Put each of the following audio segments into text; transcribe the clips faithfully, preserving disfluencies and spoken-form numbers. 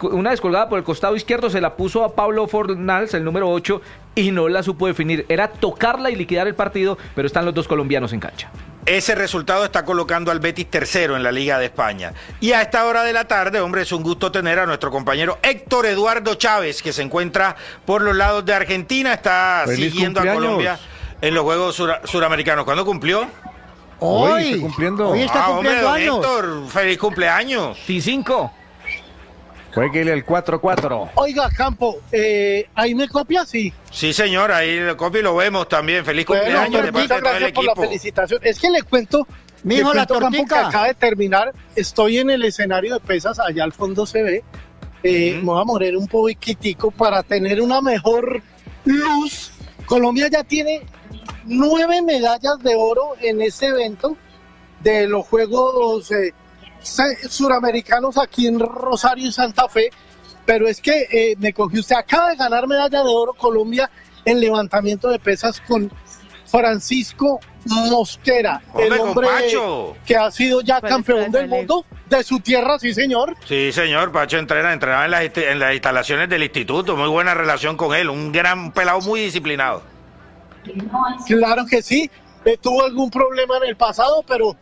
una descolgada por el costado izquierdo, se la puso a Pablo Fornals, el número ocho, y no la supo definir. Era tocarla y liquidar el partido, pero están los dos colombianos en cancha. Ese resultado está colocando al Betis tercero en la Liga de España. Y a esta hora de la tarde, hombre, es un gusto tener a nuestro compañero Héctor Eduardo Chávez, que se encuentra por los lados de Argentina, está ¡Feliz siguiendo cumpleaños! a Colombia en los Juegos sur Suramericanos. ¿Cuándo cumplió? Hoy, Hoy, está cumpliendo. hoy está Ah, hombre, cumpliendo don años. Héctor, feliz cumpleaños. T cinco. Jueguele el cuatro cuatro. Oiga, Campo, eh, ¿ahí me copia? Sí. Sí, señor, ahí lo copio y lo vemos también. Feliz Bueno, cumpleaños de parte muchas de todo el gracias por la equipo. felicitación. Es que le cuento, Mijo, le la cuento, Campo, que tortica. acaba de terminar. Estoy en el escenario de pesas, allá al fondo se ve. Eh, Ujú. Me voy a morir un poquitico para tener una mejor luz. Colombia ya tiene nueve medallas de oro en este evento de los Juegos eh, se- Suramericanos aquí en Rosario y Santa Fe. Pero es que eh, me cogió usted, acaba de ganar medalla de oro Colombia en levantamiento de pesas con Francisco Mosquera, Hombre, el hombre compadre. que ha sido ya ¿Cuál campeón es del el mundo de su tierra, sí señor. Sí, señor, Pacho entrena, entrenaba en las, inst- en las instalaciones del instituto, muy buena relación con él, un gran pelado muy disciplinado. Claro que sí, eh, tuvo algún problema en el pasado, pero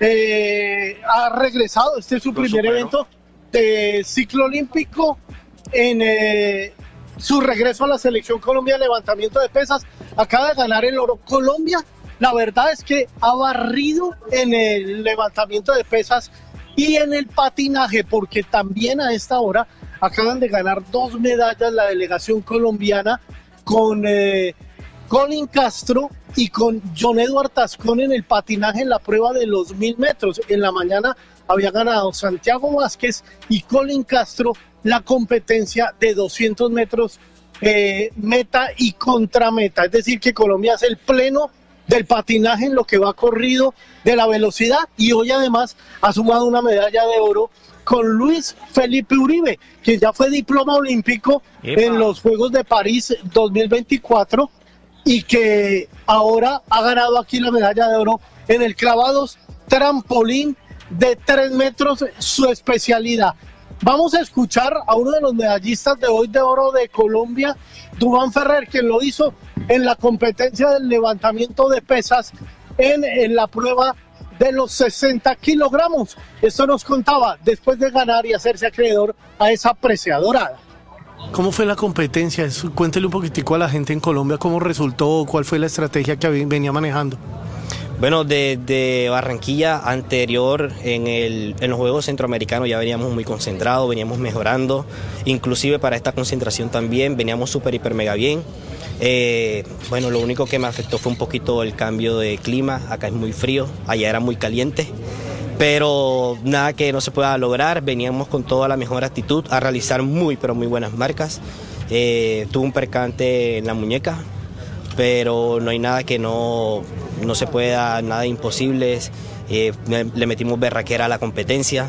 eh, ha regresado. Este es su Lo primer superó. evento de ciclo olímpico en eh, su regreso a la selección Colombia de levantamiento de pesas. Acaba de ganar el oro. Colombia, la verdad es que ha barrido en el levantamiento de pesas y en el patinaje, porque también a esta hora acaban de ganar dos medallas la delegación colombiana con eh, Colin Castro y con John Edward Tascón en el patinaje en la prueba de los mil metros. En la mañana había ganado Santiago Vázquez y Colin Castro la competencia de doscientos metros eh, meta y contrameta. Es decir, que Colombia es el pleno del patinaje en lo que va corrido de la velocidad, y hoy además ha sumado una medalla de oro con Luis Felipe Uribe, que ya fue diploma olímpico ¡Epa! en los Juegos de París dos mil veinticuatro y que ahora ha ganado aquí la medalla de oro en el clavados trampolín de tres metros, su especialidad. Vamos a escuchar a uno de los medallistas de hoy de oro de Colombia, Duván Ferrer, que lo hizo en la competencia del levantamiento de pesas en, en la prueba de los sesenta kilogramos. Esto nos contaba después de ganar y hacerse acreedor a esa presea dorada. ¿Cómo fue la competencia? Eso, cuéntele un poquitico a la gente en Colombia cómo resultó, cuál fue la estrategia que había- venía manejando. Bueno, desde Barranquilla anterior en, el, en los Juegos Centroamericanos ya veníamos muy concentrados, veníamos mejorando, inclusive para esta concentración también veníamos súper, hiper, mega bien. Eh, bueno, lo único que me afectó fue un poquito el cambio de clima, acá es muy frío, allá era muy caliente, pero nada que no se pueda lograr, veníamos con toda la mejor actitud a realizar muy, pero muy buenas marcas. Eh, tuve un percance en la muñeca, pero no hay nada que no, no se pueda, nada imposible. Eh, le metimos berraquera a la competencia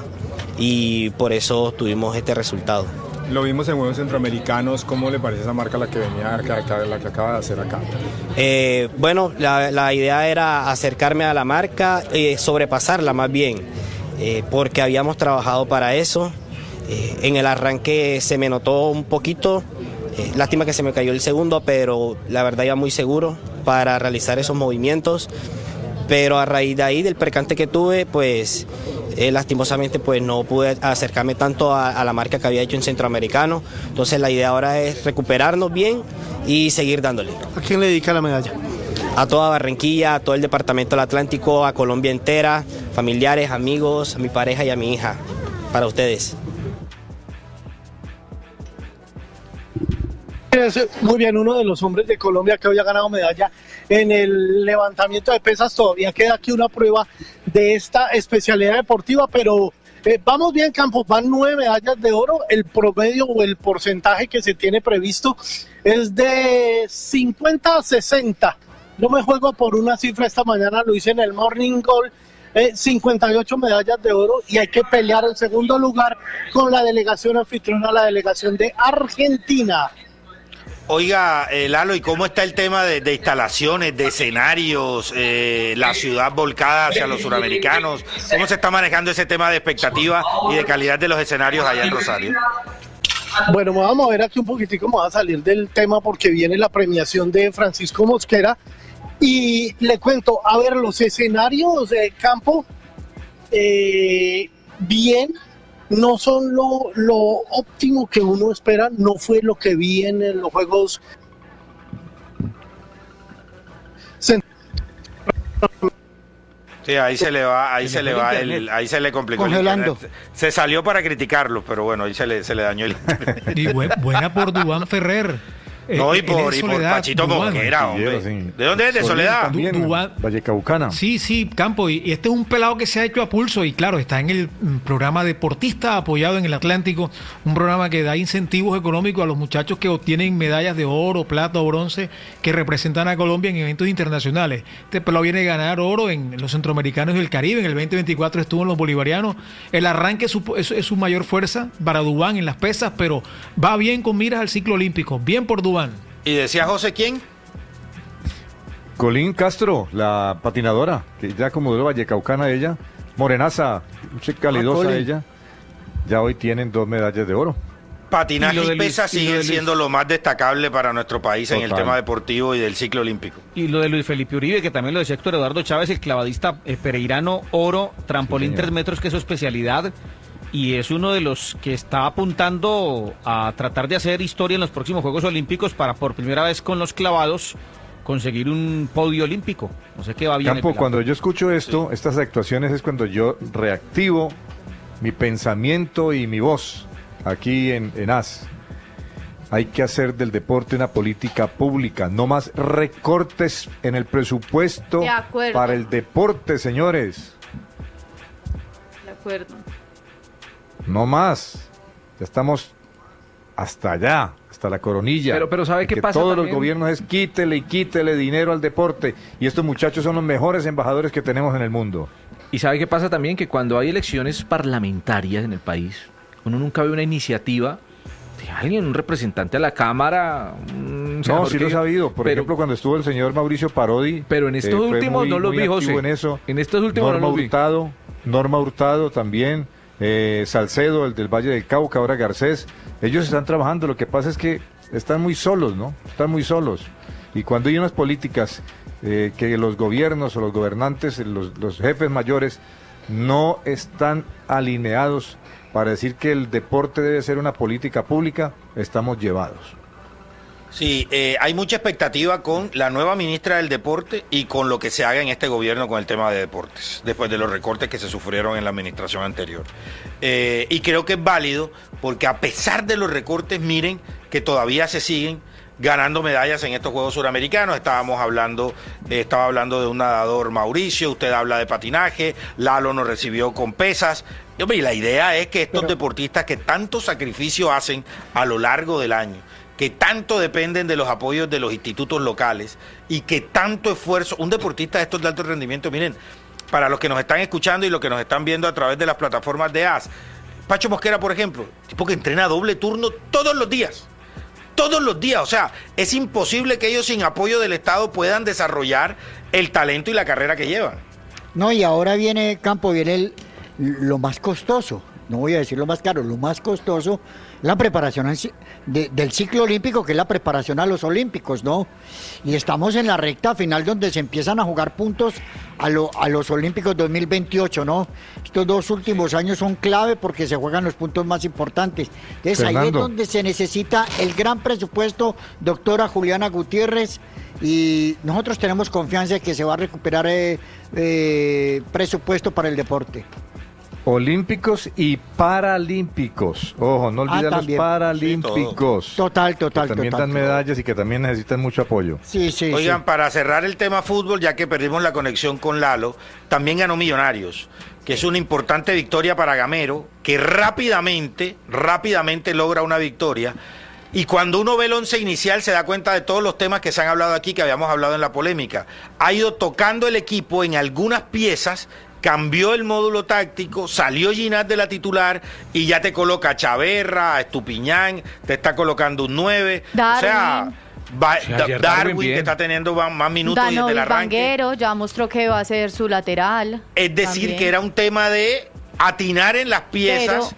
y por eso tuvimos este resultado. Lo vimos en Juegos Centroamericanos. ¿Cómo le parece esa marca la que venía, la, la que acaba de hacer acá? Eh, bueno, la, la idea era acercarme a la marca, eh, sobrepasarla más bien, eh, porque habíamos trabajado para eso. Eh, en el arranque se me notó un poquito, eh, lástima que se me cayó el segundo, pero la verdad iba muy seguro para realizar esos movimientos. Pero a raíz de ahí, del percance que tuve, pues eh, lastimosamente pues no pude acercarme tanto a, a la marca que había hecho en Centroamericano. Entonces la idea ahora es recuperarnos bien y seguir dándole. ¿A quién le dedica la medalla? A toda Barranquilla, a todo el departamento del Atlántico, a Colombia entera, familiares, amigos, a mi pareja y a mi hija. Para ustedes. Muy bien, uno de los hombres de Colombia que hoy ha ganado medalla en el levantamiento de pesas. Todavía queda aquí una prueba de esta especialidad deportiva, pero eh, vamos bien, Campos, van nueve medallas de oro. El promedio o el porcentaje que se tiene previsto es de cincuenta a sesenta. Yo me juego por una cifra esta mañana, lo hice en el Morning Goal. Eh, cincuenta y ocho medallas de oro, y hay que pelear el segundo lugar con la delegación anfitriona, la delegación de Argentina. Oiga, eh, Lalo, ¿y cómo está el tema de, de instalaciones, de escenarios, eh, la ciudad volcada hacia los suramericanos? ¿Cómo se está manejando ese tema de expectativa y de calidad de los escenarios allá en Rosario? Bueno, vamos a ver aquí un poquitico, vamos a salir del tema porque viene la premiación de Francisco Mosquera y le cuento, a ver, los escenarios de campo, eh, bien, no son lo, lo óptimo que uno espera, no fue lo que vi en los juegos. Sí, ahí se le va, ahí se le va el, ahí se le complicó Congelando. el internet. Se salió para criticarlo, pero bueno, ahí se le, se le dañó el internet. Y bu- buena por Duván Ferrer. No, y Eh, por, él es y por Soledad, Pachito Duván. Mosquera, hombre. ¿De dónde es? ¿De Soledad? También, Duván. Vallecaucana. Sí, sí, Campo, y, y este es un pelado que se ha hecho a pulso y claro, está en el mm, programa Deportista apoyado en el Atlántico, un programa que da incentivos económicos a los muchachos que obtienen medallas de oro, plata o bronce que representan a Colombia en eventos internacionales. Este pelado viene a ganar oro en los Centroamericanos y el Caribe, en el veinte veinticuatro estuvo en los Bolivarianos. El arranque es su, es, es su mayor fuerza para Duván en las pesas, pero va bien con miras al ciclo olímpico, bien por Duván. ¿Y decía José quién? Colín Castro, la patinadora, que ya como de Vallecaucana ella, morenaza, mucha calidosa Colin. ella, ya hoy tienen dos medallas de oro. Patinaje Y lo y, de Luis- pesa y lo siguen de Luis- siendo lo más destacable para nuestro país en el Total. tema deportivo y del ciclo olímpico. Y lo de Luis Felipe Uribe, que también lo decía Héctor Eduardo Chávez, el clavadista eh, pereirano, oro, trampolín Sí, tres señor. metros, que es su especialidad, y es uno de los que está apuntando a tratar de hacer historia en los próximos Juegos Olímpicos para por primera vez con los clavados conseguir un podio olímpico. No sé qué va bien. el Campo, pelado. cuando yo escucho esto, estas actuaciones es cuando yo reactivo mi pensamiento y mi voz aquí en, en A S. Hay que hacer del deporte una política pública, no más recortes en el presupuesto De acuerdo. para el deporte, señores. De acuerdo. No más. Ya estamos hasta allá, hasta la coronilla. Pero- pero ¿sabe De qué que pasa todos también? los gobiernos es quítele y quítele dinero al deporte. Y estos muchachos son los mejores embajadores que tenemos en el mundo. Y sabe qué pasa también, que cuando hay elecciones parlamentarias en el país, uno nunca ve una iniciativa de alguien, un representante a la Cámara. un No, senador sí que- lo he sabido. Por pero- ejemplo, cuando estuvo el señor Mauricio Parodi. Pero en estos eh, fue últimos muy- no los muy vi, activo José. En, eso. En estos últimos no Norma los vi. Hurtado, Norma Hurtado también. eh, Salcedo, el del Valle del Cauca, ahora Garcés. Ellos están trabajando. Lo que pasa es que están muy solos, ¿no? Están muy solos. Y cuando hay unas políticas eh, que los gobiernos o los gobernantes, los, los jefes mayores, no están alineados para decir que el deporte debe ser una política pública, estamos llevados. Sí, eh, hay mucha expectativa con la nueva ministra del Deporte y con lo que se haga en este gobierno con el tema de deportes, después de los recortes que se sufrieron en la administración anterior. Eh, y creo que es válido porque a pesar de los recortes, miren que todavía se siguen ganando medallas en estos Juegos Suramericanos. Estábamos hablando, eh, estaba hablando de un nadador Mauricio, usted habla de patinaje, Lalo nos recibió con pesas. Y, hombre, y la idea es que estos Pero- deportistas que tanto sacrificio hacen a lo largo del año, que tanto dependen de los apoyos de los institutos locales y que tanto esfuerzo, un deportista de estos de alto rendimiento, miren, para los que nos están escuchando y los que nos están viendo a través de las plataformas de A S, Pacho Mosquera, por ejemplo, tipo que entrena doble turno todos los días, todos los días, o sea, es imposible que ellos sin apoyo del Estado puedan desarrollar el talento y la carrera que llevan. No, y ahora viene, Campo, viene el, lo más costoso, no voy a decir lo más caro, lo más costoso, la preparación al ci- de- del ciclo olímpico, que es la preparación a los olímpicos, ¿no? Y estamos en la recta final donde se empiezan a jugar puntos a, lo- a los olímpicos dos mil veintiocho, ¿no? Estos dos últimos años son clave porque se juegan los puntos más importantes. Entonces ahí es Fernando. donde se necesita el gran presupuesto, doctora Juliana Gutiérrez, y nosotros tenemos confianza de que se va a recuperar eh, eh, presupuesto para el deporte. Olímpicos y paralímpicos. Ojo, no olviden Ah, los también. paralímpicos. Total, total, que también total. dan medallas y que también necesitan mucho apoyo. Sí, sí, Oigan, sí. para cerrar el tema fútbol, ya que perdimos la conexión con Lalo, también ganó Millonarios, que es una importante victoria para Gamero, que rápidamente, rápidamente logra una victoria. Y cuando uno ve el once inicial se da cuenta de todos los temas que se han hablado aquí, que habíamos hablado en la polémica. Ha ido tocando el equipo en algunas piezas, cambió el módulo táctico, salió Ginás de la titular y ya te coloca a Chaverra, a Estupiñán, te está colocando un nueve. O sea, va- Sí, ayer Da- Darwin Darwin, bien. que está teniendo más, más minutos desde el Danovil arranque. Vanguero ya mostró que va a ser su lateral. Es decir, también. que era un tema de atinar en las piezas Pero-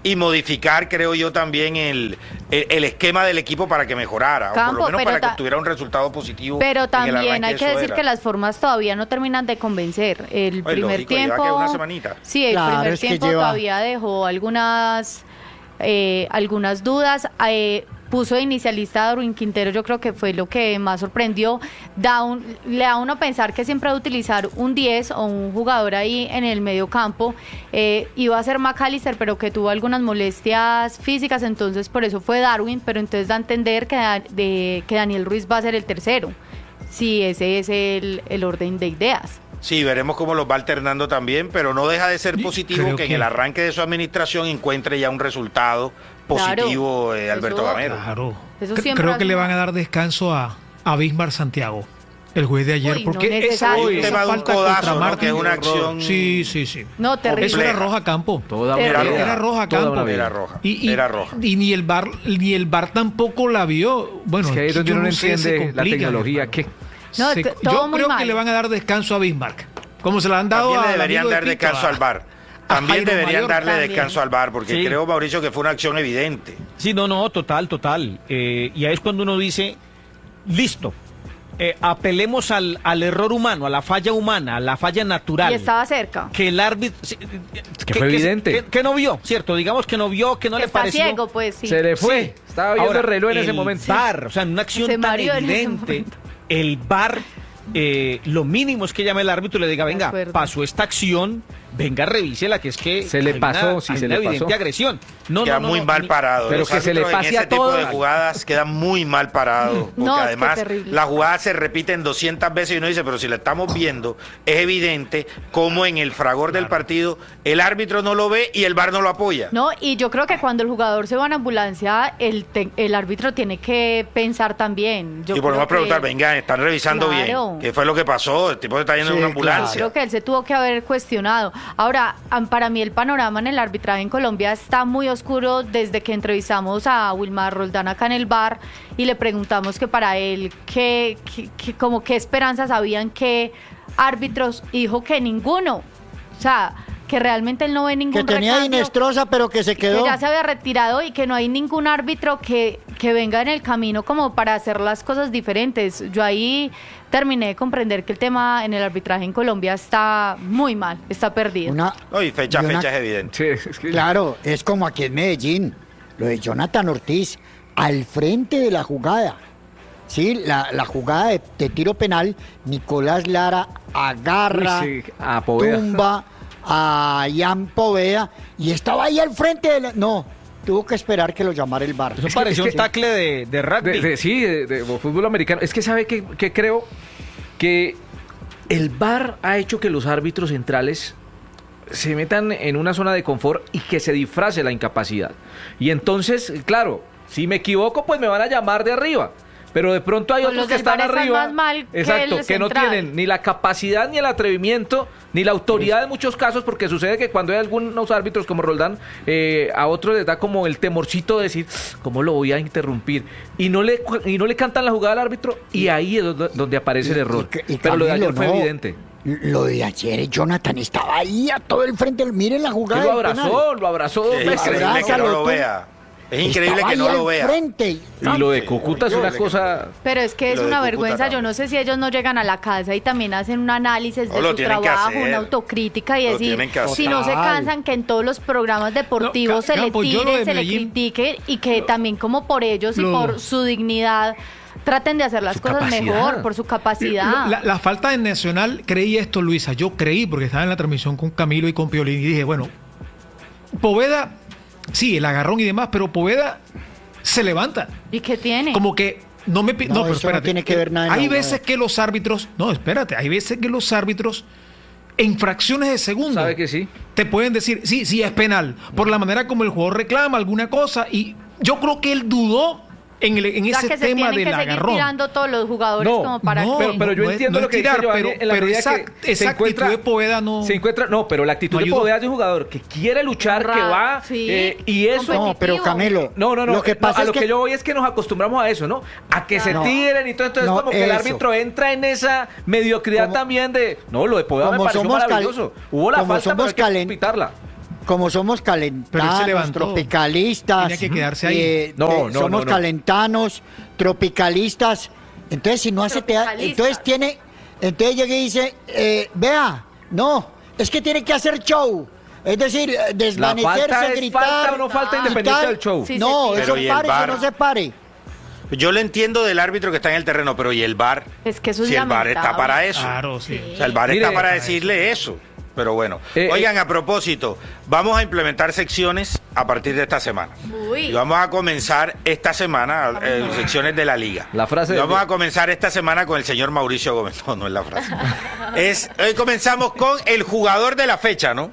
y modificar, creo yo, también el, el, el esquema del equipo para que mejorara, Campo, o por lo menos para ta- que obtuviera un resultado positivo. Pero también hay de que su decir era. que las formas todavía no terminan de convencer. El Ay, primer lógico, lleva tiempo, que una semanita. sí, el Claro, primer es que tiempo lleva- todavía dejó algunas eh, algunas dudas. Eh, puso de inicialista a Darwin Quintero, yo creo que fue lo que más sorprendió. Da un, le da uno a pensar que siempre va a utilizar un diez o un jugador ahí en el medio campo. Eh, iba a ser McAllister, pero que tuvo algunas molestias físicas, entonces por eso fue Darwin, pero entonces da a entender que, da- de, que Daniel Ruiz va a ser el tercero. Sí, ese es el, el orden de ideas. Sí, veremos cómo los va alternando también, pero no deja de ser Y positivo creo que en que- el arranque de su administración encuentre ya un resultado positivo, eh, Alberto Eso- Gamero. Claro. Eso Cre- siempre Creo hace que le mal. van a dar descanso a, a Bismar Santiago, el juez de ayer, Uy, no porque esa, necesario. Hay un esa tema de un falta codazo, contra ¿no? Martín, Que es una acción- Sí, sí, sí. No, terrible. Eso era compleja. roja a campo. Toda una Era vida. roja. Era roja a Toda campo. una vida. Era roja, Y, y- era roja. y ni el bar ni el bar tampoco la vio. Bueno, Es que ahí es donde yo uno no sé, se entiende la complica, tecnología. hermano. que No, Se- t- yo todo muy creo mal. que le van a dar descanso a Bismarck, como se la han dado También le al deberían amigo de dar Tito, descanso a- al V A R. a También Jairo deberían Mayor. darle También. descanso al V A R, porque Sí. creo, Mauricio, que fue una acción evidente. Sí, no, no, total, total. Eh, y ahí es cuando uno dice, listo, eh, apelemos al, al error humano, a la falla humana, a la falla natural. Y estaba cerca. Que el árbitro... sí, Que fue evidente. Que, que no vio, ¿cierto? Digamos que no vio, que no Que le está pareció... ciego, pues sí. se le fue. Sí. Estaba viendo Ahora, el reloj en ese el momento. V A R, o sea, en una acción Se tan mareó en ese evidente, momento. el V A R, eh, lo mínimo es que llame el árbitro y le diga, De venga, acuerdo. pasó esta acción, venga, revísela, que es que Se le hay pasó, una- sí, hay se una le evidente pasó. agresión. No, Queda no, no, muy no, mal ni- parado. Pero Los que se le árbitros en pase ese a tipo todos. de jugadas quedan muy mal parados. Porque No, es que además terrible. la jugada se repiten doscientas veces y uno dice, pero si la estamos viendo, es evidente cómo en el fragor del partido el árbitro no lo ve y el V A R no lo apoya. No, y yo creo que cuando el jugador se va en ambulancia, el, te- el árbitro tiene que pensar también. Yo y por lo creo menos que- preguntar, venga, están revisando Claro. bien. ¿Qué fue lo que pasó? El tipo se está yendo en Sí, una ambulancia. Creo que él se tuvo que haber cuestionado. Ahora, am- para mí el panorama en el arbitraje en Colombia está muy oscuro desde que entrevistamos a Wilmar Roldán acá en el bar y le preguntamos que para él, qué, qué- qué- como qué esperanzas habían, qué árbitros, y dijo que ninguno. O sea, que realmente él no ve ningún Que tenía recambio, Inestrosa, pero que se quedó. que ya se había retirado y que no hay ningún árbitro que, que venga en el camino como para hacer las cosas diferentes. Yo ahí terminé de comprender que el tema en el arbitraje en Colombia está muy mal, está perdido. Una, No, y fecha a y una- fecha es evidente. Sí, es que- Claro, es como aquí en Medellín, lo de Jonathan Ortiz, al frente de la jugada. Sí, la, la jugada de, de tiro penal, Nicolás Lara agarra, Uy, sí, a Poveda. tumba a Ian Poveda y estaba ahí al frente de la... No, tuvo que esperar que lo llamara el V A R. Eso Es que- pareció es un que- tackle de, de rugby. De- de- sí, de, de fútbol americano. Es que sabe que, que creo que el V A R ha hecho que los árbitros centrales se metan en una zona de confort y que se disfrace la incapacidad. Y entonces, claro, si me equivoco, pues me van a llamar de arriba. Pero de pronto hay Pues otros los que del están V A R están arriba, más mal que exacto, el que no central. tienen ni la capacidad, ni el atrevimiento, ni la autoridad en muchos casos, porque sucede que cuando hay algunos árbitros como Roldán, eh, a otros les da como el temorcito de decir, ¿cómo lo voy a interrumpir? Y no le y no le cantan la jugada al árbitro, y ahí es donde, donde aparece el error. Y- y Pero lo de Camilo, ayer fue no. evidente. Lo de ayer, Jonathan estaba ahí a todo el frente. Miren la Que jugada. lo del abrazó, penal. lo abrazó dos Es veces. increíble que no Abrázalo lo tú. vea. Es increíble Estaba que no ahí lo al vea. frente. Y lo de Cúcuta es una cosa... Pero es que es Lo de una Cúcuta vergüenza, yo también. no sé si ellos no llegan a la casa y también hacen un análisis No, de lo su tienen que trabajo, hacer. una autocrítica y Lo decir, tienen que hacer. si no se Total. cansan que en todos los programas deportivos No, se le Campo, yo lo tire, de se le Medellín- critique y que también como por ellos y Lo- por su dignidad traten de hacer las Su cosas capacidad. mejor, por su capacidad. La, la falta de Nacional, creí esto, Luisa, yo creí porque estaba en la transmisión con Camilo y con Piolín y dije, bueno, Poveda, sí, el agarrón y demás, pero Poveda se levanta. ¿Y qué tiene? Como que no me pi- No, no, pero eso no espérate. tiene que ver nada en Hay la veces jugada. que los árbitros, no, espérate, hay veces que los árbitros en fracciones de segundo ¿Sabe que sí? te pueden decir, sí, sí es penal, por la manera como el jugador reclama alguna cosa y yo creo que él dudó en, el, en o sea, ese que se tema tienen del que seguir agarrón. tirando todos los jugadores No, como para no, que... Pero, pero yo no es- entiendo no lo es que tirar, dice Giovanni, pero- en la pero medida esa- que esa se encuentra, actitud de Poveda no- se encuentra, no, pero la actitud no de ayudó. Poveda es de un jugador que quiere luchar, que Ra- va, sí, eh, y eso... competitivo. No, pero Camilo, No, no, no, lo que no, pasa a es lo que... que yo voy es que nos acostumbramos a eso, ¿no? A que se No. tiren y todo, entonces No, como que el eso. árbitro entra en esa mediocridad Como- también de, no, lo de Poveda me como pareció somos cal- maravilloso. Hubo la como falta, pero somos hay que calen- pitarla. como somos calentanos, tropicalistas, Tiene que quedarse ahí. eh, No, eh, no, somos no, no. calentanos, tropicalistas, entonces si no hace teatro, entonces tiene, entonces llega y dice, eh, vea, no, es que tiene que hacer show. Es decir, La desvanecerse, falta es gritar. falta o no falta y independiente tal. del show. Sí, No, sí, sí. eso Pero ¿y el pare, V A R? eso no se pare. Yo le entiendo del árbitro que está en el terreno, pero ¿y el V A R? Es que eso es Si el V A R está lamentable. para eso. Claro, sí. O sea, el V A R Mire, está para para decirle eso. Pero bueno, Eh, oigan, a propósito, vamos a implementar secciones a partir de esta semana. Uy. Y vamos a comenzar esta semana eh, secciones de la liga. La frase Y de- vamos a comenzar esta semana con el señor Mauricio Gómez. No, no es la frase. es, hoy comenzamos con el jugador de la fecha, ¿no?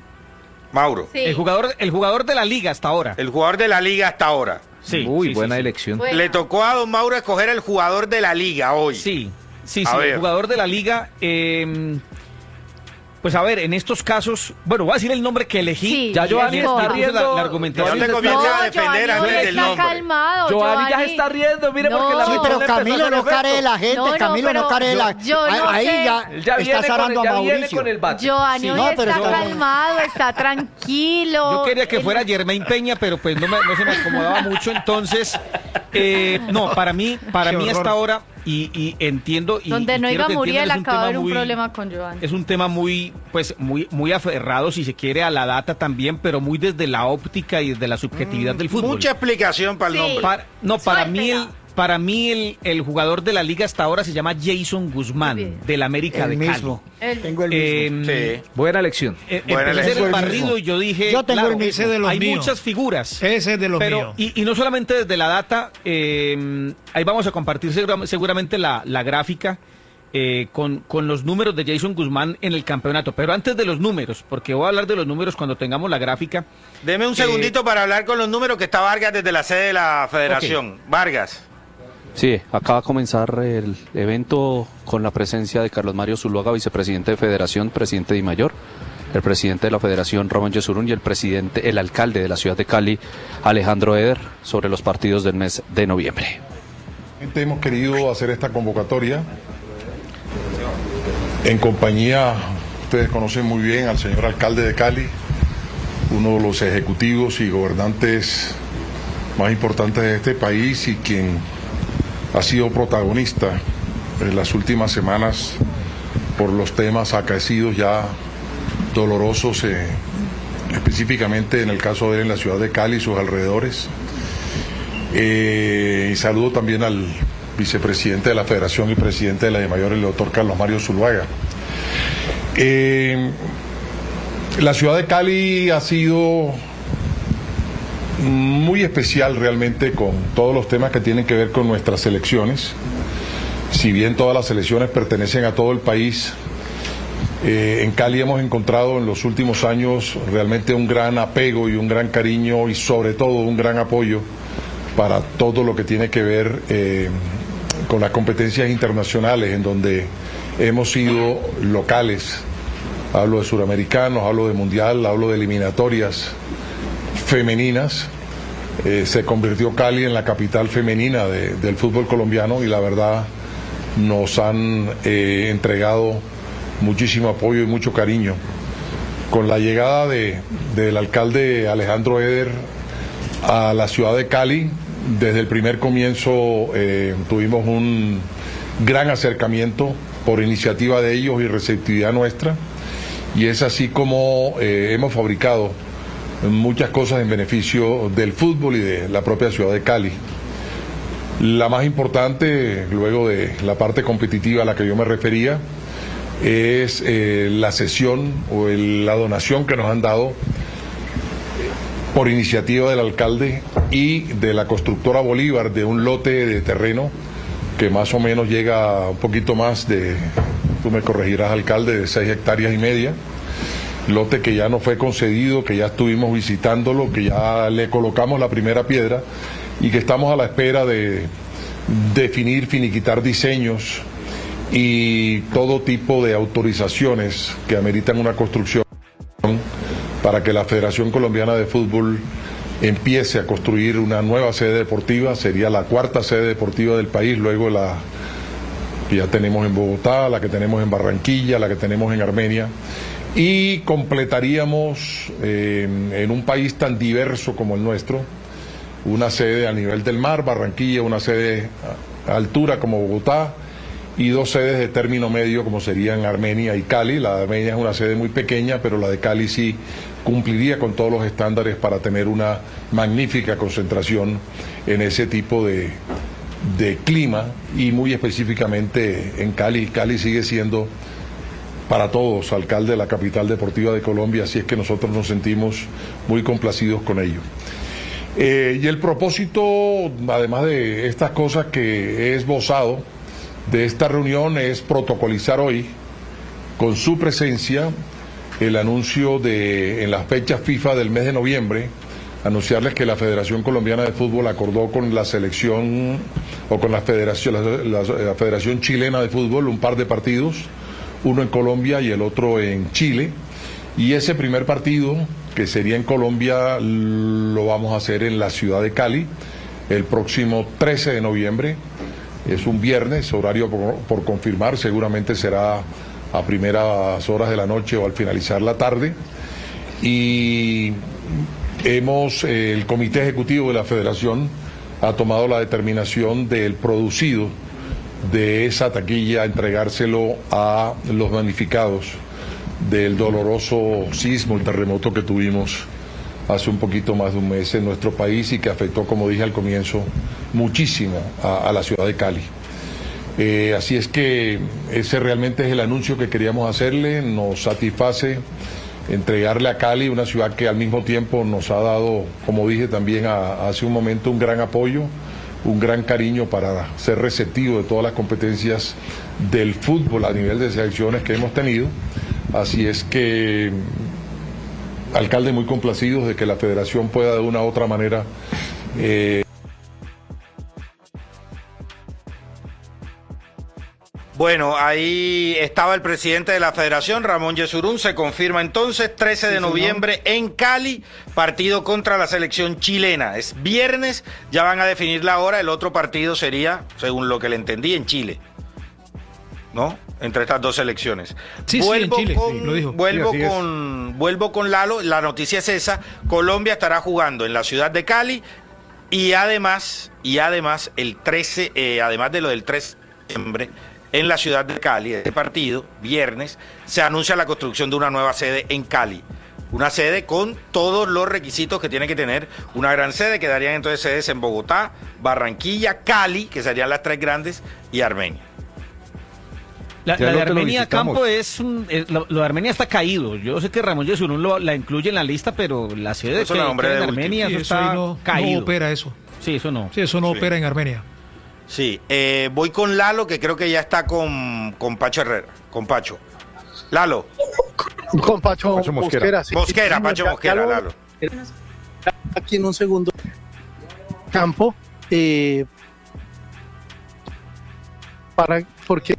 Mauro. Sí. El jugador, el jugador de la liga hasta ahora. El jugador de la liga hasta ahora. Sí. Uy, sí, buena sí, sí. elección. Bueno. Le tocó a don Mauro escoger el jugador de la liga hoy. Sí, sí, A sí, ver. el jugador de la liga. eh, pues a ver, en estos casos, bueno, voy a decir el nombre que elegí. Sí, Ya Giovanni Diego. está Entonces, la, riendo. la argumentación. No te No, comiences a No, defender Giovanni antes hoy del está nombre. calmado. Giovanni ya se está riendo, mire, No. porque la Sí, razón pero empezó a Camilo hacer no care de efecto. la gente, No, no, Camilo no pero care de la yo- yo no ahí sé. ya Él ya viene, está con, zarando ya a viene Mauricio. con el bate. Giovanni Sí, hoy no, pero está está- calmado, está tranquilo. Yo quería que Él- fuera Germain Peña, pero pues no, me- no se me acomodaba mucho. Entonces, eh, no, para mí, para Qué mí horror. hasta ahora, y, y entiendo. Y, Donde y no quiero iba que Muriel, entiendan, es un acaba de tema haber un muy- problema con Giovanni. Es un tema muy, pues, muy, muy aferrado, si se quiere, a la data también, pero muy desde la óptica y desde la subjetividad del fútbol. Mucha explicación para el Sí. nombre. Para- no, para mí, el, Suéltela. para mí el, el jugador de la liga hasta ahora se llama Jason Guzmán, Bien. del América El de mismo. El- Tengo el mismo. Cali. Eh, Sí. Buena elección. eh, Buena empecé a hacer elección. el Tengo el barrido mismo. y yo dije, Yo tengo claro, el mismo. Ese de los hay míos. muchas figuras. Ese es de los Pero, míos. y, y no solamente desde la data, eh, ahí vamos a compartir segura- seguramente la, la gráfica eh, con, con los números de Jason Guzmán en el campeonato. Pero antes de los números, porque voy a hablar de los números cuando tengamos la gráfica. Deme un Eh, segundito para hablar con los números que está Vargas desde la sede de la federación. Vargas. Sí, acaba de comenzar el evento con la presencia de Carlos Mario Zuluaga, vicepresidente de Federación, presidente de Mayor, el presidente de la Federación, Ramón Yesurún, y el presidente, el alcalde de la ciudad de Cali, Alejandro Eder, sobre los partidos del mes de noviembre. Hemos querido hacer esta convocatoria en compañía, ustedes conocen muy bien al señor alcalde de Cali, uno de los ejecutivos y gobernantes más importantes de este país y quien ha sido protagonista en las últimas semanas por los temas acaecidos ya dolorosos, eh, específicamente en el caso de él en la ciudad de Cali y sus alrededores. Eh, y saludo también al vicepresidente de la Federación y presidente de la de Mayor, el doctor Carlos Mario Zuluaga. Eh, la ciudad de Cali ha sido muy especial realmente con todos los temas que tienen que ver con nuestras elecciones. Si bien todas las elecciones pertenecen a todo el país, eh, en Cali hemos encontrado en los últimos años realmente un gran apego y un gran cariño y sobre todo un gran apoyo para todo lo que tiene que ver eh, con las competencias internacionales en donde hemos sido locales. Hablo de suramericanos, hablo de mundial, hablo de eliminatorias femeninas. Eh, se convirtió Cali en la capital femenina de, del fútbol colombiano y la verdad nos han eh, entregado muchísimo apoyo y mucho cariño. Con la llegada de, del alcalde Alejandro Eder a la ciudad de Cali, desde el primer comienzo eh, tuvimos un gran acercamiento por iniciativa de ellos y receptividad nuestra, y es así como eh, hemos fabricado muchas cosas en beneficio del fútbol y de la propia ciudad de Cali. La más importante, luego de la parte competitiva a la que yo me refería, es eh, la cesión o el, la donación que nos han dado por iniciativa del alcalde y de la constructora Bolívar de un lote de terreno que más o menos llega a un poquito más de, tú me corregirás alcalde, de seis hectáreas y media, lote que ya nos fue concedido, que ya estuvimos visitándolo, que ya le colocamos la primera piedra y que estamos a la espera de definir, finiquitar diseños y todo tipo de autorizaciones que ameritan una construcción para que la Federación Colombiana de Fútbol empiece a construir una nueva sede deportiva. Sería la cuarta sede deportiva del país, luego la que ya tenemos en Bogotá, la que tenemos en Barranquilla, la que tenemos en Armenia, y completaríamos eh, en un país tan diverso como el nuestro, una sede a nivel del mar, Barranquilla, una sede a altura como Bogotá, y dos sedes de término medio como serían Armenia y Cali. La de Armenia es una sede muy pequeña, pero la de Cali sí cumpliría con todos los estándares para tener una magnífica concentración en ese tipo de, de clima, y muy específicamente en Cali. Cali sigue siendo para todos alcalde de la capital deportiva de Colombia, así es que nosotros nos sentimos muy complacidos con ello. Eh, y el propósito, además de estas cosas que he esbozado, de esta reunión es protocolizar hoy, con su presencia, el anuncio de, en las fechas FIFA del mes de noviembre, anunciarles que la Federación Colombiana de Fútbol acordó con la selección, o con la Federación, la, la, la Federación Chilena de Fútbol, un par de partidos, uno en Colombia y el otro en Chile, y ese primer partido, que sería en Colombia, lo vamos a hacer en la ciudad de Cali, el próximo trece de noviembre, es un viernes, horario por, por confirmar, seguramente será a primeras horas de la noche o al finalizar la tarde, y hemos, eh, el comité ejecutivo de la federación ha tomado la determinación del producido de esa taquilla, entregárselo a los damnificados del doloroso sismo, el terremoto que tuvimos hace un poquito más de un mes en nuestro país y que afectó, como dije al comienzo, muchísimo a, a la ciudad de Cali. Eh, así es que ese realmente es el anuncio que queríamos hacerle. Nos satisface entregarle a Cali, una ciudad que al mismo tiempo nos ha dado, como dije también a, hace un momento, un gran apoyo, un gran cariño para ser receptivo de todas las competencias del fútbol a nivel de selecciones que hemos tenido. Así es que, alcalde, muy complacidos de que la federación pueda de una u otra manera eh, Bueno, ahí estaba el presidente de la federación, Ramón Yesurún. Se confirma entonces, trece de noviembre en Cali, partido contra la selección chilena. Es viernes, ya van a definir la hora. El otro partido sería, según lo que le entendí, en Chile, ¿no? Entre estas dos selecciones. Sí, vuelvo sí, en Chile, con, sí, lo dijo. Vuelvo, sí, con, vuelvo con Lalo. La noticia es esa. Colombia estará jugando en la ciudad de Cali y además, y además el trece, eh, además de lo del trece de noviembre, en la ciudad de Cali, este partido, viernes, se anuncia la construcción de una nueva sede en Cali. Una sede con todos los requisitos que tiene que tener una gran sede. Quedarían entonces sedes en Bogotá, Barranquilla, Cali, que serían las tres grandes, y Armenia. La, la de Armenia, Campo, es un, es, lo, lo de Armenia está caído. Yo sé que Ramón Yesurún lo, la incluye en la lista, pero la sede Eso que, la nombre que de en Armenia, sí, eso eso está no, caído. No opera eso. Sí, eso no. Sí, eso no Sí. opera en Armenia. Sí, eh, voy con Lalo, que creo que ya está con, con Pacho Herrera, con Pacho. Lalo. Con Pacho, Pacho Mosquera. Mosquera. sí. Mosquera, Pacho Ya- Mosquera, ya lo- Lalo. Aquí en un segundo. Campo, eh, para, porque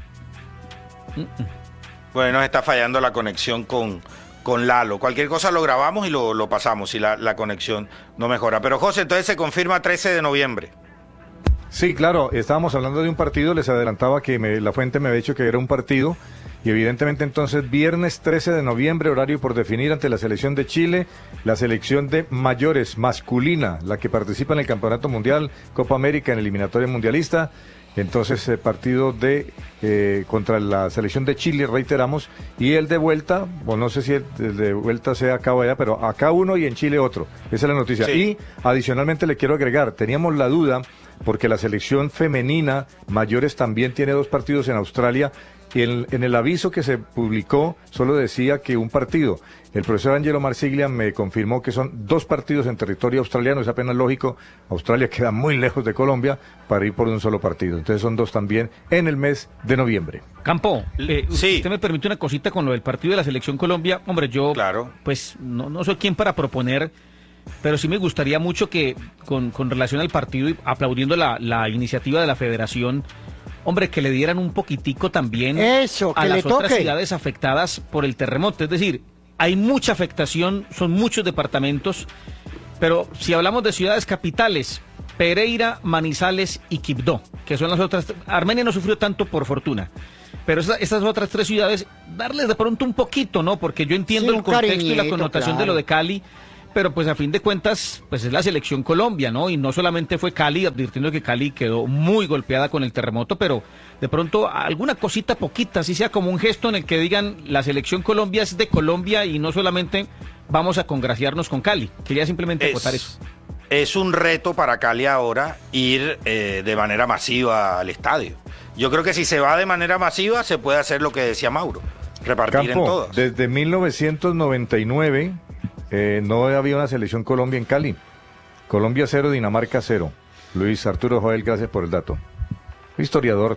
Bueno, nos está fallando la conexión con, con Lalo. Cualquier cosa lo grabamos y lo, lo pasamos si la, la conexión no mejora. Pero José, entonces se confirma trece de noviembre. Sí, claro, estábamos hablando de un partido, les adelantaba que me- la fuente me había dicho que era un partido, y evidentemente entonces viernes trece de noviembre, horario por definir ante la selección de Chile, la selección de mayores masculina, la que participa en el Campeonato Mundial, Copa América, en eliminatoria mundialista. Entonces, eh, partido de eh, contra la selección de Chile, reiteramos, y el de vuelta, o no sé si el, el de vuelta sea acá o allá, pero acá uno y en Chile otro. Esa es la noticia. Sí. Y adicionalmente le quiero agregar, teníamos la duda, porque la selección femenina mayores también tiene dos partidos en Australia, y en, en el aviso que se publicó solo decía que un partido. El profesor Angelo Marsiglia me confirmó que son dos partidos en territorio australiano, es apenas lógico, Australia queda muy lejos de Colombia para ir por un solo partido, entonces son dos también en el mes de noviembre. Campo, eh, Sí. usted me permite una cosita con lo del partido de la selección Colombia. Hombre, yo Claro. pues no, no soy quien para proponer, pero sí me gustaría mucho que con, con relación al partido y aplaudiendo la, la iniciativa de la federación, hombre, que le dieran un poquitico también Eso, a que las le otras toque. ciudades afectadas por el terremoto. Es decir, hay mucha afectación, son muchos departamentos, pero si hablamos de ciudades capitales, Pereira, Manizales y Quibdó, que son las otras. Armenia no sufrió tanto por fortuna, pero esa, esas otras tres ciudades, darles de pronto un poquito, ¿no? Porque yo entiendo Sí, el un contexto y la cariñito, connotación claro. de lo de Cali, pero pues a fin de cuentas, pues es la selección Colombia, ¿no? Y no solamente fue Cali, advirtiendo que Cali quedó muy golpeada con el terremoto, pero de pronto alguna cosita poquita, así sea como un gesto en el que digan la selección Colombia es de Colombia y no solamente vamos a congraciarnos con Cali. Quería simplemente acotar eso. Es un reto para Cali ahora ir eh, de manera masiva al estadio. Yo creo que si se va de manera masiva se puede hacer lo que decía Mauro, repartir en Campo, todas. desde mil novecientos noventa y nueve eh, no había una selección Colombia en Cali. Colombia cero, Dinamarca cero. Luis Arturo Joel, gracias por el dato. Historiador.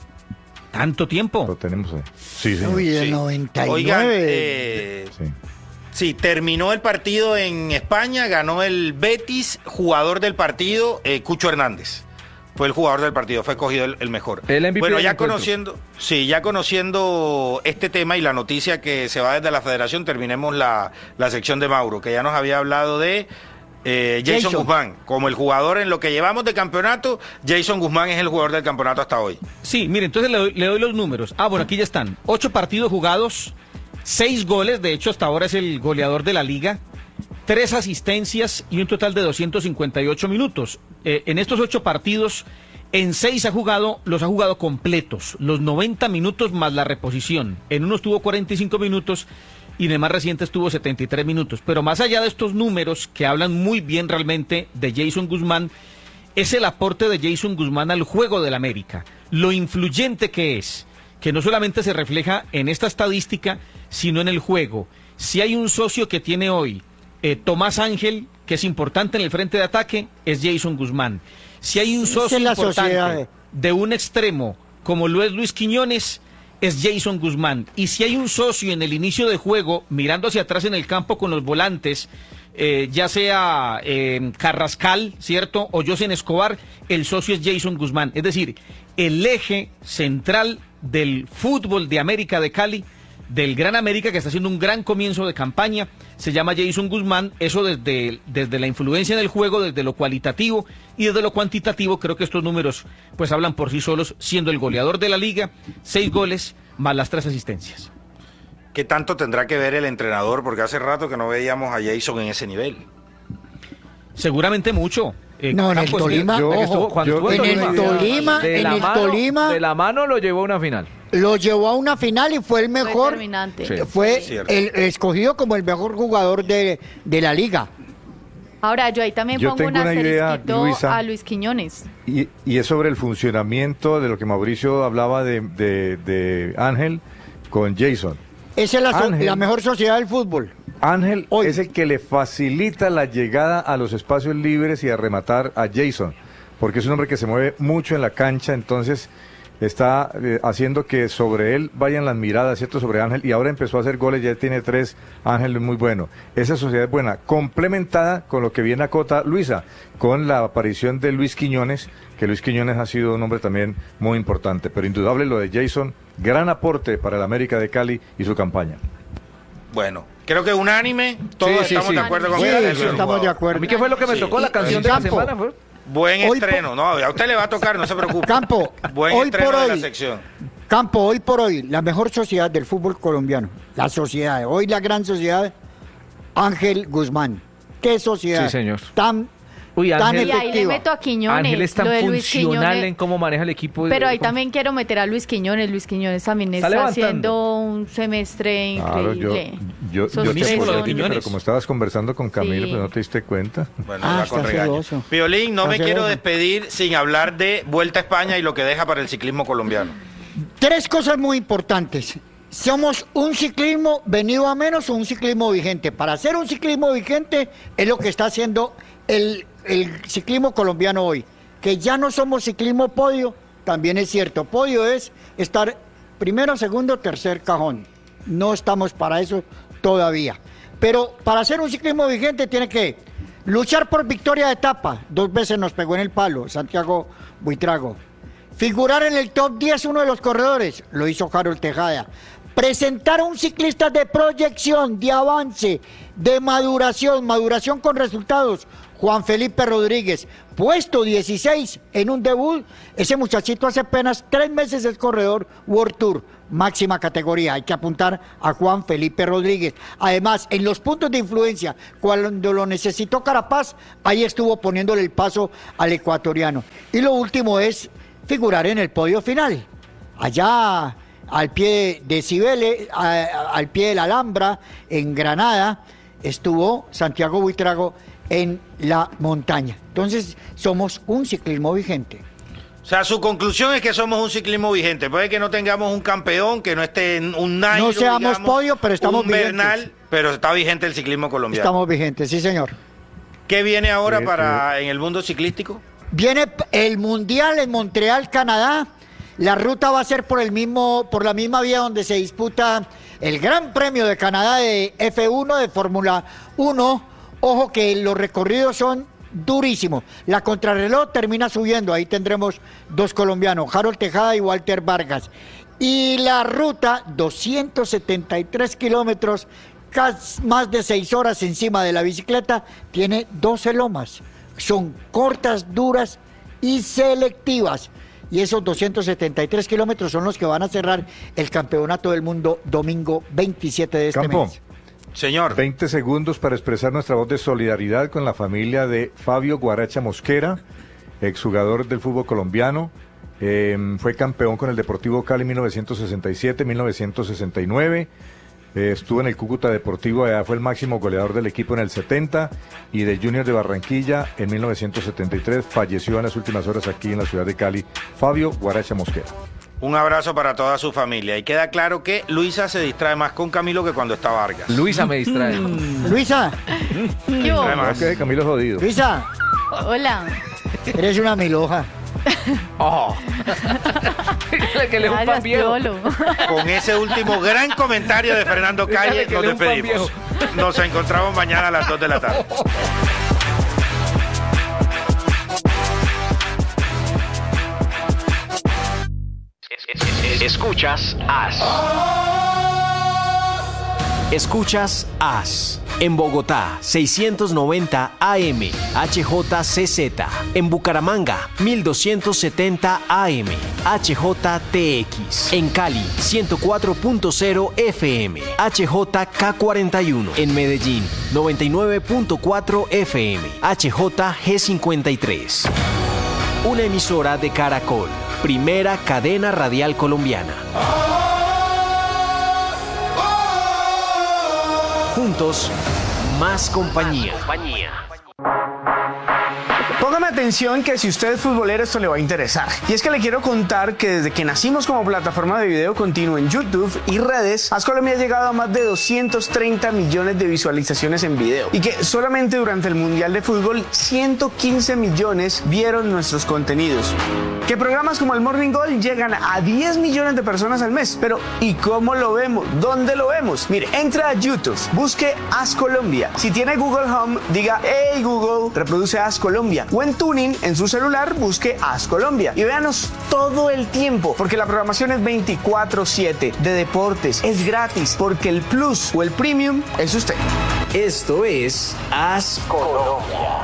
¿Tanto tiempo? Lo tenemos ahí. Sí, señor. Uy, del Sí. noventa y nueve. Oigan, eh, Sí. sí, terminó el partido en España, ganó el Betis, jugador del partido, eh, Cucho Hernández. Fue el jugador del partido, fue escogido el, el mejor. El M V P bueno, del ya encuentro. conociendo, sí, ya conociendo este tema y la noticia que se va desde la federación, terminemos la, la sección de Mauro, que ya nos había hablado de eh, Jason, Jason. Guzmán. Como el jugador en lo que llevamos de campeonato, Jason Guzmán es el jugador del campeonato hasta hoy. Sí, mire, entonces le doy, le doy los números. Ah, bueno, aquí ya están. Ocho partidos jugados, seis goles, de hecho hasta ahora es el goleador de la liga, tres asistencias y un total de doscientos cincuenta y ocho minutos. Eh, en estos ocho partidos, en seis ha jugado, los ha jugado completos, los noventa minutos más la reposición. En unos tuvo cuarenta y cinco minutos y en el más reciente estuvo setenta y tres minutos. Pero más allá de estos números que hablan muy bien realmente de Jason Guzmán, es el aporte de Jason Guzmán al juego del América. Lo influyente que es, que no solamente se refleja en esta estadística, sino en el juego. Si hay un socio que tiene hoy eh, Tomás Ángel, que es importante en el frente de ataque, es Jason Guzmán. Si hay un Esa socio es la importante sociedad. de un extremo, como lo es Luis Quiñones, es Jason Guzmán. Y si hay un socio en el inicio de juego, mirando hacia atrás en el campo con los volantes, eh, ya sea eh, Carrascal, ¿cierto? O Josen Escobar, el socio es Jason Guzmán. Es decir, el eje central del fútbol de América de Cali, del Gran América, que está haciendo un gran comienzo de campaña, se llama Jason Guzmán. Eso desde, desde la influencia del juego, desde lo cualitativo y desde lo cuantitativo, creo que estos números pues hablan por sí solos, siendo el goleador de la liga, seis goles más las tres asistencias. ¿Qué tanto tendrá que ver el entrenador? Porque hace rato que no veíamos a Jason en ese nivel. Seguramente mucho. Eh, No, en el Campos, Tolima, yo- ojo, estuvo- cuando estuvo en el Tolima, de en la el mano- Tolima de la mano lo llevó a una final. lo llevó a una final y fue el mejor, determinante. Sí. fue Cierto. el escogido como el mejor jugador de, de la liga. Ahora, yo ahí también Yo pongo un tengo una idea, asterisquito Luisa. a Luis Quiñones. Y, y es sobre el funcionamiento de lo que Mauricio hablaba de, de- de Ángel con Jason. Esa es la, so- Ángel. la mejor sociedad del fútbol. Ángel Hoy. es el que le facilita la llegada a los espacios libres y a rematar a Jason, porque es un hombre que se mueve mucho en la cancha, entonces está eh, haciendo que sobre él vayan las miradas, ¿cierto? Sobre Ángel, y ahora empezó a hacer goles, ya tiene tres. Ángel es muy bueno. Esa sociedad es buena, complementada con lo que viene a Cota Luisa, con la aparición de Luis Quiñones, que Luis Quiñones ha sido un hombre también muy importante, pero indudable lo de Jason, gran aporte para el América de Cali y su campaña. Bueno, creo que unánime, todos Sí, sí, estamos sí. de acuerdo con Sí, que es el sí, buen estamos de jugador. acuerdo. ¿A mí qué fue lo que me Sí. tocó? La Y- canción y de la Campo. semana fue. Buen Hoy estreno, no, a usted le va a tocar, no se preocupe. Campo, Buen hoy estreno por de la hoy, sección. Campo, hoy por hoy, la mejor sociedad del fútbol colombiano, la sociedad, hoy la gran sociedad, Ángel Guzmán. ¿Qué sociedad? Sí, señor. Tan, Uy, tan Ángel- Y ahí le efectiva. meto a Quiñones. Ángel es tan lo de Luis funcional Quiñones. en cómo maneja el equipo. Pero ahí ¿Cómo? también quiero meter a Luis Quiñones. Luis Quiñones también Está está, levantando. haciendo un semestre Claro, yo, increíble. yo, Esos yo te tres apoyo, lo de son- Quiñones. pero como estabas conversando con Camilo, Sí. pues no te diste cuenta. Bueno, Ah, ya está con regaño. celoso. Piolín, no Está me quiero celoso. despedir sin hablar de Vuelta a España y lo que deja para el ciclismo colombiano. Tres cosas muy importantes. Somos un ciclismo venido a menos o un ciclismo vigente. Para hacer un ciclismo vigente es lo que está haciendo el, el ciclismo colombiano hoy. Que ya no somos ciclismo podio, también es cierto. Podio es estar primero, segundo, tercer cajón. No estamos para eso todavía. Pero para hacer un ciclismo vigente tiene que luchar por victoria de etapa. Dos veces nos pegó en el palo Santiago Buitrago. Figurar en el top diez uno de los corredores, lo hizo Harold Tejada. Presentar a un ciclista de proyección, de avance, de maduración, maduración con resultados. Juan Felipe Rodríguez, puesto dieciséis en un debut. Ese muchachito hace apenas tres meses es corredor World Tour, máxima categoría. Hay que apuntar a Juan Felipe Rodríguez. Además, en los puntos de influencia, cuando lo necesitó Carapaz, ahí estuvo poniéndole el paso al ecuatoriano. Y lo último es figurar en el podio final. Allá al pie de Cibeles, al pie de la Alhambra, en Granada, estuvo Santiago Buitrago en la montaña. Entonces, somos un ciclismo vigente. O sea, su conclusión es que somos un ciclismo vigente. Puede que no tengamos un campeón, que no esté en un Nairo, no seamos digamos, podio, pero estamos un vigentes. Bernal, pero está vigente el ciclismo colombiano. Estamos vigentes, sí, señor. ¿Qué viene ahora Sí, para en el mundo ciclístico? Viene el Mundial en Montreal, Canadá. La ruta va a ser por el mismo, por la misma vía donde se disputa el Gran Premio de Canadá de F uno, de Fórmula uno. Ojo que los recorridos son durísimos. La contrarreloj termina subiendo. Ahí tendremos dos colombianos, Harold Tejada y Walter Vargas. Y la ruta, doscientos setenta y tres kilómetros, casi más de seis horas encima de la bicicleta, tiene doce lomas. Son cortas, duras y selectivas. Y esos doscientos setenta y tres kilómetros son los que van a cerrar el Campeonato del Mundo domingo veintisiete de este Campo. mes. Señor. veinte segundos para expresar nuestra voz de solidaridad con la familia de Fabio Guaracha Mosquera, exjugador del fútbol colombiano. Eh, fue campeón con el Deportivo Cali en mil novecientos sesenta y siete, mil novecientos sesenta y nueve. Eh, estuvo en el Cúcuta Deportivo, allá fue el máximo goleador del equipo en el setenta, y del Junior de Barranquilla en mil novecientos setenta y tres. Falleció en las últimas horas aquí en la ciudad de Cali, Fabio Guaracha Mosquera. Un abrazo para toda su familia. Y queda claro que Luisa se distrae más con Camilo que cuando está Vargas. Luisa me distrae. Luisa. Yo. Ok, Camilo jodido. Luisa, Hola. eres una miloja. Oh. Dígale que le es un pan Gracias, viejo. Piolo. Con ese último gran comentario de Fernando Calle, Dígale que nos le es un pan despedimos. Nos encontramos mañana a las dos de la tarde. Escuchas As. Escuchas As. En Bogotá, seiscientos noventa A M, H J C Z. En Bucaramanga, mil doscientos setenta A M, H J T X. En Cali, ciento cuatro punto cero F M, H J K cuarenta y uno. En Medellín, noventa y nueve punto cuatro F M, H J G cincuenta y tres. Una emisora de Caracol, primera cadena radial colombiana. Juntos, más compañía. Póngame atención que si usted es futbolero esto le va a interesar. Y es que le quiero contar que desde que nacimos como plataforma de video continuo en YouTube y redes, As Colombia ha llegado a más de doscientos treinta millones de visualizaciones en video. Y que solamente durante el Mundial de Fútbol, ciento quince millones vieron nuestros contenidos. Que programas como el Morning Goal llegan a diez millones de personas al mes. Pero ¿y cómo lo vemos? ¿Dónde lo vemos? Mire, entra a YouTube, busque As Colombia. Si tiene Google Home, diga "Hey Google, reproduce As Colombia". O en Tuning, en su celular, busque As Colombia. Y véanos todo el tiempo, porque la programación es veinticuatro siete de deportes. Es gratis, porque el Plus o el Premium es usted. Esto es As Colombia.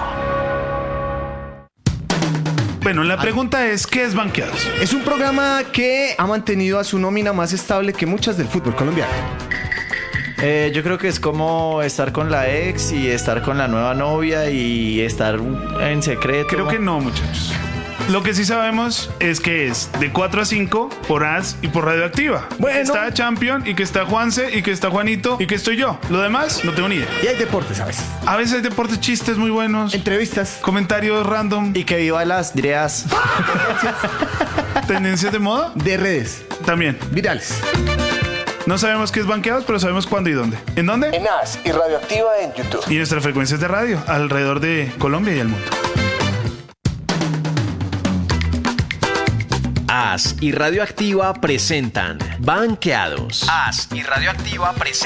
Bueno, la pregunta es, ¿qué es Banqueados? Es un programa que ha mantenido a su nómina más estable que muchas del fútbol colombiano. Eh, yo creo que es como estar con la ex y estar con la nueva novia y estar en secreto. Creo que no, muchachos. Lo que sí sabemos es que es de cuatro a cinco por As y por Radioactiva. Bueno. Está Champion y que está Juanse y que está Juanito y que estoy yo. Lo demás no tengo ni idea. Y hay deportes a veces. A veces hay deportes, chistes muy buenos. Entrevistas. Comentarios random. Y que viva las direas. ¿Tendencias de moda? De redes. También. Virales. No sabemos qué es Banqueados, pero sabemos cuándo y dónde. ¿En dónde? En As y Radioactiva en YouTube. Y nuestras frecuencias de radio alrededor de Colombia y el mundo. As y Radioactiva presentan Banqueados. As y Radioactiva presentan